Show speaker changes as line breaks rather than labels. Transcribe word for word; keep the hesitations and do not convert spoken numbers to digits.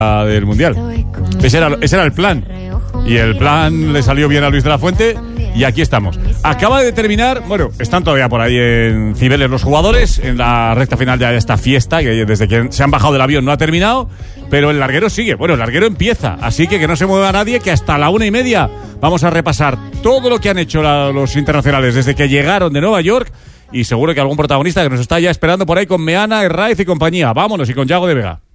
del Mundial. Ese era, ese era el plan. Y el plan le salió bien a Luis de la Fuente y aquí estamos. Acaba de terminar, bueno, están todavía por ahí en Cibeles los jugadores, en la recta final de esta fiesta, que desde que se han bajado del avión no ha terminado, pero el larguero sigue. Bueno, el larguero empieza, así que que no se mueva nadie, que hasta la una y media vamos a repasar todo lo que han hecho la, los internacionales desde que llegaron de Nueva York y seguro que algún protagonista que nos está ya esperando por ahí con Meana, Herraiz y compañía. Vámonos y con Yago de Vega.